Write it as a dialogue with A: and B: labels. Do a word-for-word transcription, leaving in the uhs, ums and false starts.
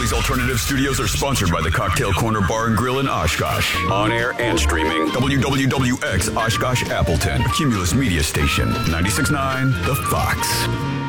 A: These alternative studios are sponsored by the Cocktail Corner Bar and Grill in Oshkosh. On air and streaming, W W W X Oshkosh Appleton, Cumulus Media Station, ninety-six point nine The Fox.